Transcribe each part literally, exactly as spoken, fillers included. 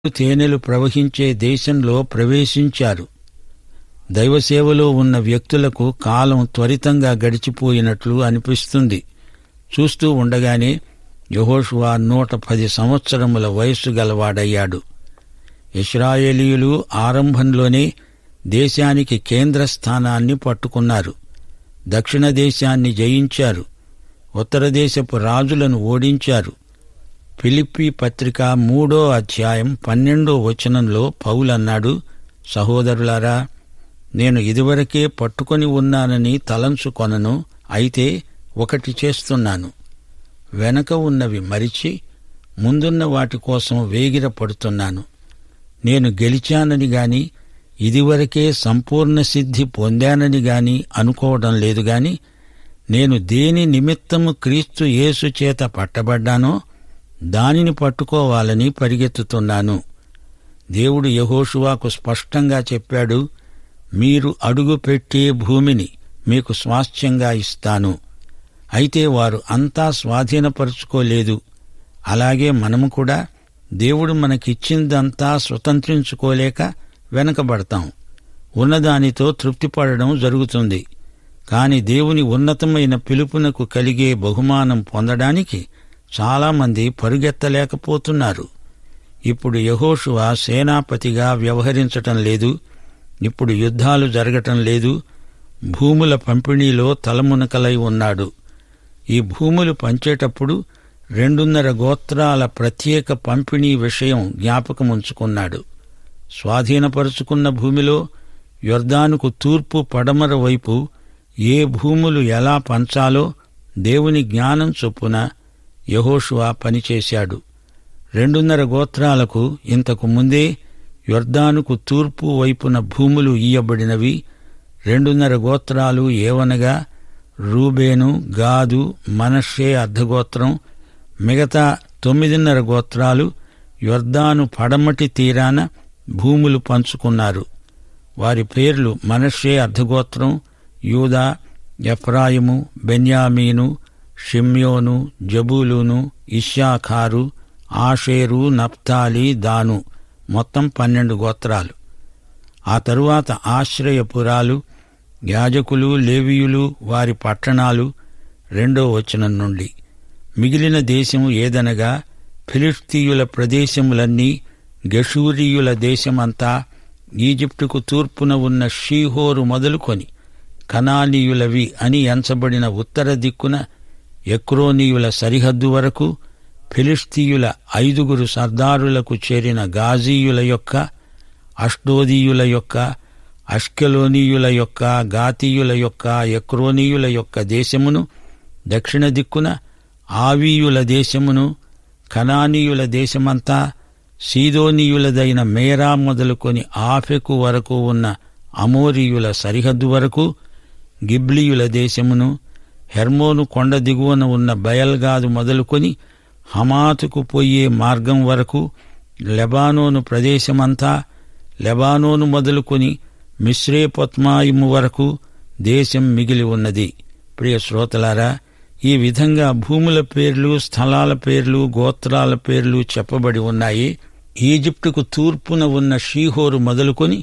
తేనెలు ప్రవహించే దేశంలో ప్రవేశించారు. దైవసేవలో ఉన్న వ్యక్తులకు కాలం త్వరితంగా గడిచిపోయినట్లు అనిపిస్తుంది. చూస్తూ ఉండగానే యెహోషువ నూట పది సంవత్సరముల వయస్సు గలవాడయ్యాడు. ఇశ్రాయేలీయులు ఆరంభంలోనే దేశానికి కేంద్ర స్థానాన్ని పట్టుకున్నారు. దక్షిణ దేశాన్ని జయించారు. ఉత్తర దేశపు రాజులను ఓడించారు. ఫిలిప్పీ పత్రిక మూడో అధ్యాయం పన్నెండో వచనంలో పౌలన్నాడు, సహోదరులారా, నేను ఇదివరకే పట్టుకొని ఉన్నానని తలంచుకొనను, అయితే ఒకటి చేస్తున్నాను, వెనక ఉన్నవి మరిచి ముందున్న వాటి కోసం వేగిర పడుతున్నాను. నేను గెలిచానని గాని ఇదివరకే సంపూర్ణ సిద్ధి పొందానని గాని అనుకోవడం లేదు గాని, నేను దేని నిమిత్తము క్రీస్తు యేసు చేత పట్టబడ్డానో దానిని పట్టుకోవాలని పరిగెత్తుతున్నాను. దేవుడు యెహోషువకు స్పష్టంగా చెప్పాడు, మీరు అడుగుపెట్టే భూమిని మీకు స్వాస్థ్యంగా ఇస్తాను. అయితే వారు అంతా స్వాధీనపరుచుకోలేదు. అలాగే మనము కూడా దేవుడు మనకిచ్చిందంతా స్వతంత్రించుకోలేక వెనకబడతాం. ఉన్నదానితో తృప్తిపడడం జరుగుతుంది. కాని దేవుని ఉన్నతమైన పిలుపునకు కలిగే బహుమానం పొందడానికి చాలామంది పరుగెత్తలేకపోతున్నారు. ఇప్పుడు యెహోషువ సేనాపతిగా వ్యవహరించటం లేదు. ఇప్పుడు యుద్ధాలు జరగటం లేదు. భూముల పంపిణీలో తలమునకలై ఉన్నాడు. ఈ భూములు పంచేటప్పుడు రెండున్నర గోత్రాల ప్రత్యేక పంపిణీ విషయం జ్ఞాపకముంచుకున్నాడు. స్వాధీనపరుచుకున్న భూమిలో యొర్దానుకు తూర్పు పడమర వైపు ఏ భూములు ఎలా పంచాలో దేవుని జ్ఞానం చొప్పున యెహోషువ పనిచేశాడు. రెండున్నర గోత్రాలకు ఇంతకు ముందే యొర్దానుకు తూర్పు వైపున భూములు ఇయ్యబడినవి. రెండున్నర గోత్రాలు ఏవనగా రూబేను, గాదు, మనష్షే అర్ధగోత్రం. మిగతా తొమ్మిదిన్నర గోత్రాలు యొర్దాను పడమటి తీరాన భూములు పంచుకున్నారు. వారి పేర్లు మనష్షే అర్ధగోత్రం, యూదా, ఎఫ్రాయిము, బెన్యామీను, షిమ్యోను, జబూలూను, ఇశ్శాఖారు, ఆషేరు, నప్తాలి, దాను, మొత్తం పన్నెండు గోత్రాలు. ఆ తరువాత ఆశ్రయపురాలు, యాజకులు, లేవీయులు, వారి పట్టణాలు. రెండో వచనం నుండి మిగిలిన దేశం ఏదనగా ఫిలిష్తీయుల ప్రదేశములన్నీ, గెషూరీయుల దేశమంతా, ఈజిప్టుకు తూర్పున ఉన్న షీహోరు మొదలుకొని కనానీయులవి అని ఎంచబడిన ఉత్తర దిక్కున ఎక్రోనీయుల సరిహద్దు వరకు, ఫిలిష్తీయుల ఐదుగురు సర్దారులకు చేరిన గాజీయుల యొక్క, అష్డోదీయుల యొక్క, అష్కెలోనీయుల యొక్క, గాతీయుల యొక్క, ఎక్రోనీయుల యొక్క దేశమును, దక్షిణ దిక్కున ఆవీయుల దేశమును, కనానీయుల దేశమంతా, సీదోనీయులదైన మేరా మొదలుకొని ఆఫెకు వరకు ఉన్న అమోరీయుల సరిహద్దు వరకు, గిబ్లీయుల దేశమును, హెర్మోను కొండ దిగువన ఉన్న బయల్గాదు మొదలుకొని హమాతుకు పోయే మార్గం వరకు, లెబానోను ప్రదేశమంతా, లెబానోను మొదలుకొని మిశ్రేపొత్మాయిము వరకు దేశం మిగిలి ఉన్నది. ప్రియ శ్రోతలారా, ఈ విధంగా భూముల పేర్లు, స్థలాల పేర్లు, గోత్రాల పేర్లు చెప్పబడి ఉన్నాయి. ఈజిప్టుకు తూర్పున ఉన్న షీహోరు మొదలుకొని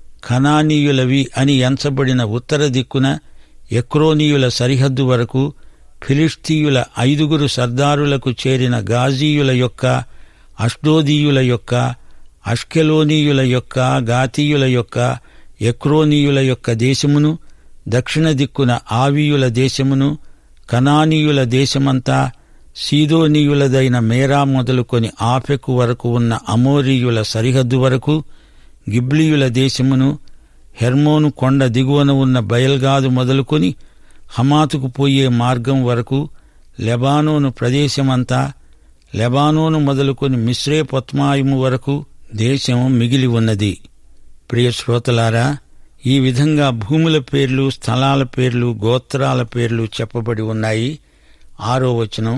కనానీయులవి అని ఎంచబడిన ఉత్తర దిక్కున ఎక్రోనీయుల సరిహద్దు వరకు, ఫిలిష్తీయుల ఐదుగురు సర్దారులకు చేరిన గాజీయుల యొక్క, అష్డోదీయుల యొక్క, అష్కెలోనీయుల యొక్క, గాతీయుల యొక్క, ఎక్రోనీయుల యొక్క దేశమును, దక్షిణ దిక్కున ఆవీయుల దేశమును, కనానీయుల దేశమంతా, సీదోనీయులదైన మేరా మొదలుకొని ఆఫెకు వరకు ఉన్న అమోరీయుల సరిహద్దు వరకు, గిబ్లీయుల దేశమును, హెర్మోను కొండ దిగువన ఉన్న బయల్గాదు మొదలుకొని హమాతుకు పోయే మార్గం వరకు, లెబానోను ప్రదేశమంతా, లెబానోను మొదలుకొని మిశ్రేపొత్మాయిము వరకు దేశం మిగిలి ఉన్నది. ప్రియ శ్రోతలారా, ఈ విధంగా భూముల పేర్లు, స్థలాల పేర్లు, గోత్రాల పేర్లు చెప్పబడి ఉన్నాయి. ఆరో వచనం,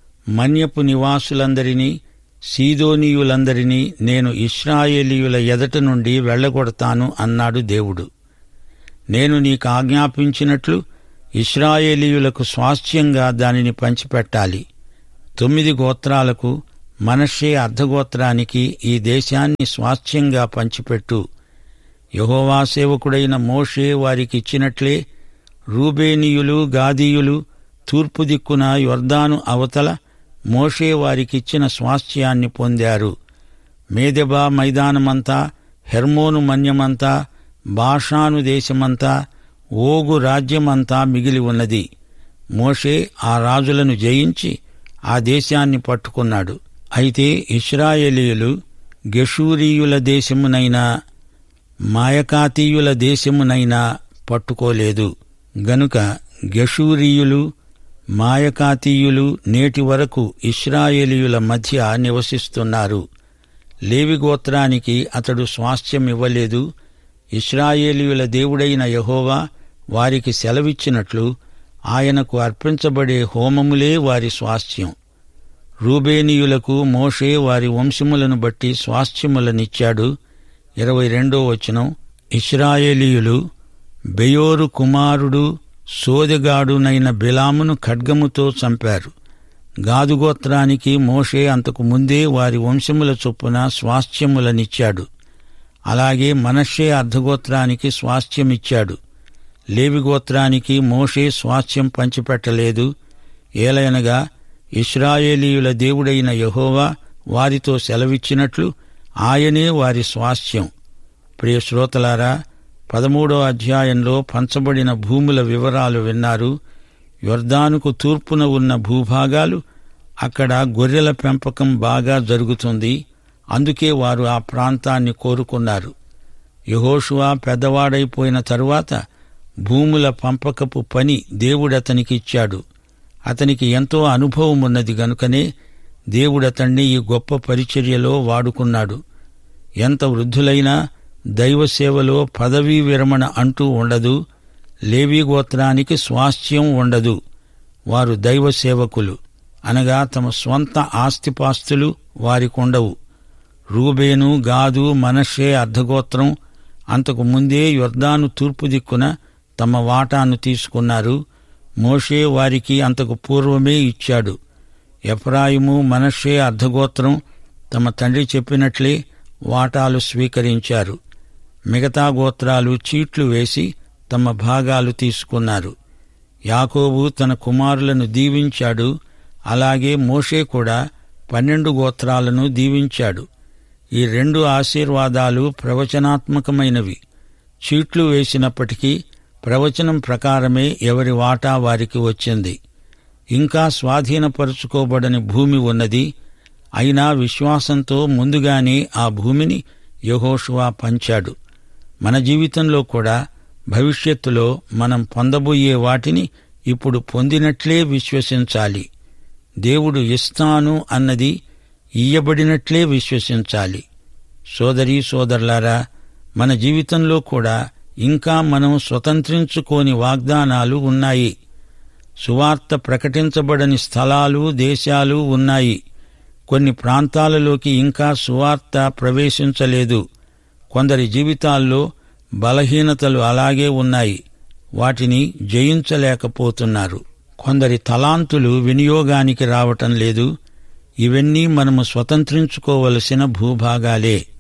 మన్యపు నివాసులందరినీ, సీదోనీయులందరినీ నేను ఇశ్రాయేలీయుల ఎదట నుండి వెళ్లగొడతాను అన్నాడు దేవుడు. నేను నీకు ఆజ్ఞాపించినట్లు ఇశ్రాయేలీయులకు స్వాస్థ్యంగా దానిని పంచిపెట్టాలి. తొమ్మిది గోత్రాలకు మనష్షే అర్ధగోత్రానికి ఈ దేశాన్ని స్వాస్థ్యంగా పంచిపెట్టు. యెహోవా సేవకుడైన మోషే వారికిచ్చినట్లే రూబేనీయులు, గాదీయులు తూర్పు దిక్కున యొర్దాను అవతల మోషే వారికిచ్చిన స్వాస్థ్యాన్ని పొందారు. మేదెబా మైదానమంతా, హెర్మోను మన్యమంతా, బాషాను దేశమంతా, ఓగు రాజ్యమంతా మిగిలి ఉన్నది. మోషే ఆ రాజులను జయించి ఆ దేశాన్ని పట్టుకున్నాడు. అయితే ఇశ్రాయేలీయులు గెషూరీయుల దేశమునైనా మాయకాతీయుల దేశమునైనా పట్టుకోలేదు. గనుక గెషూరీయులు, మాయకాతీయులు నేటి వరకు ఇశ్రాయేలీయుల మధ్య నివసిస్తున్నారు. లేవి గోత్రానికి అతడు స్వాస్థ్యమివ్వలేదు. ఇశ్రాయేలీయుల దేవుడైన యెహోవా వారికి సెలవిచ్చినట్లు ఆయనకు అర్పించబడే హోమములే వారి స్వాస్థ్యం. రూబేనీయులకు మోషే వారి వంశములను బట్టి స్వాస్థ్యములనిచ్చాడు. ఇరవై రెండో వచనం, ఇశ్రాయేలీయులు బెయోరు కుమారుడు సోదెగాడునైన బిలామును ఖడ్గముతో చంపారు. గాదుగోత్రానికి మోషే అంతకు ముందే వారి వంశముల చొప్పున స్వాస్థ్యములనిచ్చాడు. అలాగే మనష్షే అర్ధగోత్రానికి స్వాస్థ్యమిచ్చాడు. లేవిగోత్రానికి మోషే స్వాస్థ్యం పంచిపెట్టలేదు. ఏలయనగా ఇశ్రాయేలీయుల దేవుడైన యెహోవా వారితో సెలవిచ్చినట్లు ఆయనే వారి స్వాస్థ్యం. ప్రియ శ్రోతలారా, పదమూడో అధ్యాయంలో పంచబడిన భూముల వివరాలు విన్నారు. యొర్దానుకు తూర్పున ఉన్న భూభాగాలు, అక్కడ గొర్రెల పెంపకం బాగా జరుగుతుంది. అందుకే వారు ఆ ప్రాంతాన్ని కోరుకున్నారు. యెహోషువ పెద్దవాడైపోయిన తరువాత భూముల పంపకపు పని దేవుడతనికిచ్చాడు. అతనికి ఎంతో అనుభవమున్నది గనుకనే దేవుడతణ్ణి ఈ గొప్ప పరిచర్యలో వాడుకున్నాడు. ఎంత వృద్ధులైనా దైవసేవలో పదవీ విరమణ అంటూ ఉండదు. లేవీ గోత్రానికి స్వాస్థ్యం ఉండదు. వారు దైవ సేవకులు, అనగా తమ స్వంత ఆస్తిపాస్తులు వారికుండవు. రూబేను, గాదు, మనష్షే అర్ధగోత్రం అంతకు ముందే యొర్దాను తూర్పు దిక్కున తమ వాటాను తీసుకున్నారు. మోషే వారికి అంతకు పూర్వమే ఇచ్చాడు. ఎఫ్రాయిము, మనష్షే అర్ధగోత్రం తమ తండ్రి చెప్పినట్లే వాటాలు స్వీకరించారు. మిగతా గోత్రాలు చీట్లు వేసి తమ భాగాలు తీసుకున్నారు. యాకోబు తన కుమారులను దీవించాడు. అలాగే మోషే కూడా పన్నెండు గోత్రాలను దీవించాడు. ఈ రెండు ఆశీర్వాదాలు ప్రవచనాత్మకమైనవి. చీట్లు వేసినప్పటికీ ప్రవచనం ప్రకారమే ఎవరి వాటా వారికి వచ్చింది. ఇంకా స్వాధీనపరుచుకోబడని భూమి ఉన్నది. అయినా విశ్వాసంతో ముందుగానే ఆ భూమిని యెహోషువ పంచాడు. మన జీవితంలో కూడా భవిష్యత్తులో మనం పొందబోయే వాటిని ఇప్పుడు పొందినట్లే విశ్వసించాలి. దేవుడు ఇస్తాను అన్నది ఇయ్యబడినట్లే విశ్వసించాలి. సోదరీ సోదరులారా, మన జీవితంలో కూడా ఇంకా మనం స్వతంత్రించుకోని వాగ్దానాలు ఉన్నాయి. సువార్త ప్రకటించబడని స్థలాలు, దేశాలు ఉన్నాయి. కొన్ని ప్రాంతాలలోకి ఇంకా సువార్త ప్రవేశించలేదు. కొందరి జీవితాల్లో బలహీనతలు అలాగే ఉన్నాయి. వాటిని జయించలేకపోతున్నారు. కొందరి తలాంతులు వినియోగానికి రావటం లేదు. ఇవన్నీ మనము స్వతంత్రించుకోవలసిన భూభాగాలే.